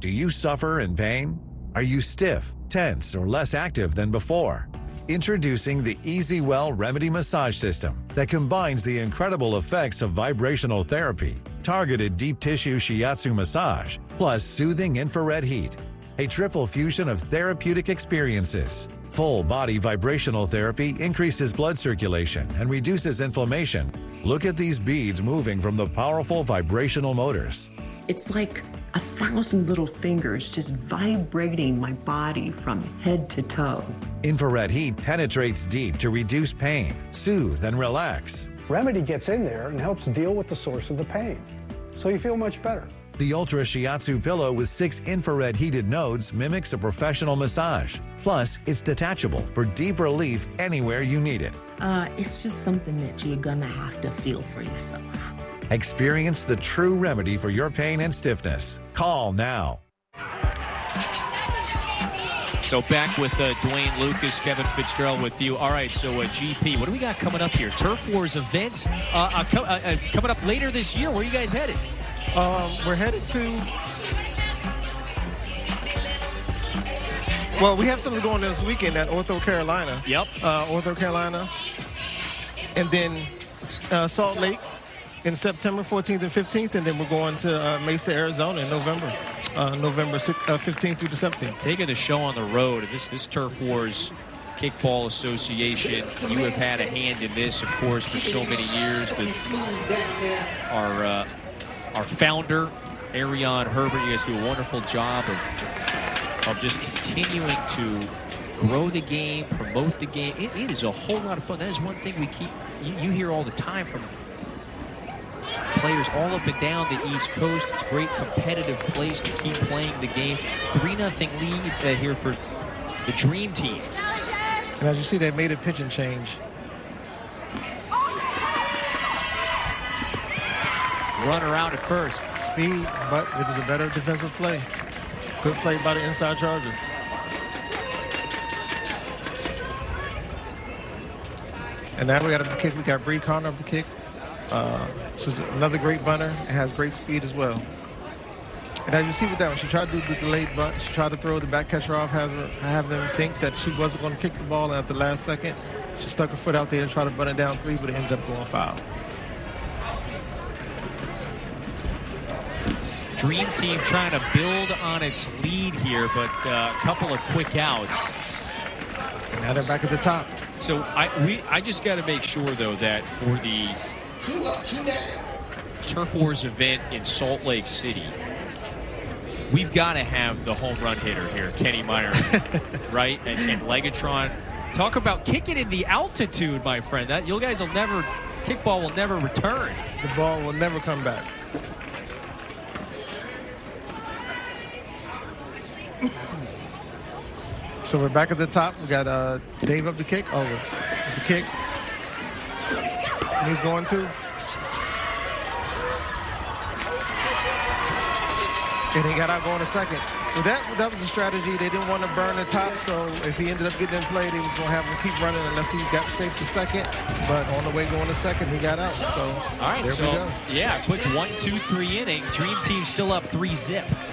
Do you suffer in pain? Are you stiff, tense, or less active than before? Introducing the EasyWell Remedy Massage System that combines the incredible effects of vibrational therapy, targeted deep tissue shiatsu massage, plus soothing infrared heat. A triple fusion of therapeutic experiences. Full body vibrational therapy increases blood circulation and reduces inflammation. Look at these beads moving from the powerful vibrational motors. It's like 1,000 little fingers just vibrating my body from head to toe. Infrared heat penetrates deep to reduce pain, soothe, and relax. Remedy gets in there and helps deal with the source of the pain, so you feel much better. The Ultra Shiatsu pillow with 6 infrared heated nodes mimics a professional massage. Plus, it's detachable for deep relief anywhere you need it. It's just something that you're gonna have to feel for yourself. Experience the true remedy for your pain and stiffness. Call now. So back with Dwayne Lucas, Kevin Fitzgerald with you. All right, so GP, what do we got coming up here? Turf Wars events coming up later this year. Where are you guys headed? We're headed to... Well, we have something going this weekend at Ortho Carolina. Yep. Ortho Carolina. And then Salt Lake in September 14th and 15th. And then we're going to Mesa, Arizona in November. November 15th through the 17th. Taking the show on the road. This Turf Wars Kickball Association, you have had a hand in this, of course, for so many years. Our founder, Ariane Herbert, you guys do a wonderful job of just continuing to grow the game, promote the game. It is a whole lot of fun. That is one thing you hear all the time from players all up and down the East Coast. It's a great competitive place to keep playing the game. 3-0 lead here for the Dream Team. And as you see, they made a pitching change. Runner out at first. Speed, but it was a better defensive play. Good play by the inside Charger. And now we got a kick. We got Bree Connor up the kick. She's another great bunter. It has great speed as well. And as you see with that one, she tried to do the delayed bunt. She tried to throw the back catcher off, have them think that she wasn't going to kick the ball, and at the last second, she stuck her foot out there and tried to bunt it down 3, but it ended up going foul. Dream Team trying to build on its lead here, but a couple of quick outs. And now they're back at the top. So I just got to make sure, though, that for the Turf Wars event in Salt Lake City, we've got to have the home run hitter here, Kenny Minor, right? And Legatron. Talk about kicking in the altitude, my friend. That you guys will never, kickball will never return. The ball will never come back. So we're back at the top. We got Dave up the kick. Oh, it's a kick. And he's going to. And he got out going to second. Well, that was a strategy. They didn't want to burn the top, so if he ended up getting in play, they was going to have him keep running unless he got safe to second. But on the way going to second, he got out. So all right, there we go. Yeah, quick 1, 2, 3 inning. Dream Team still up 3-0.